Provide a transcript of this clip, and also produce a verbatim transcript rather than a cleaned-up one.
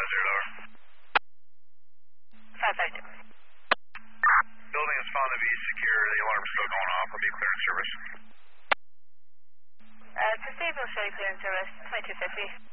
zero. five five two. Building is found to be secure. The alarm is still going off. Will be clear in service. Uh, to stable, show you clear in service, twenty-two fifty.